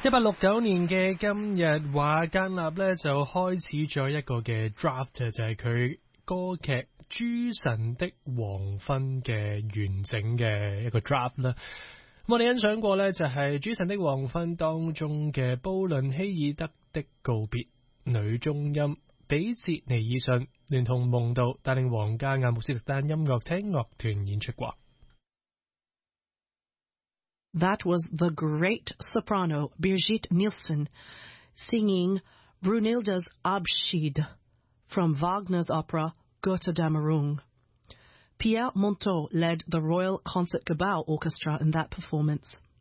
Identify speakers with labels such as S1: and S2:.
S1: 1869年嘅今日，華格納咧就開始咗一個嘅 draft， 就係佢歌劇《諸神的黃昏》嘅完整嘅一個 draft 啦。我哋欣賞過咧就係《諸神的黃昏》當中嘅布倫希爾德的告別，女中音比捷尼爾遜聯同蒙道帶領皇家阿姆斯特丹音樂廳樂團演出過。
S2: That was the great soprano Birgit Nilsson singing Brunhilde's Abschied from Wagner's opera Götterdämmerung. Pierre Monteau led the Royal Concertgebouw Orchestra in that performance.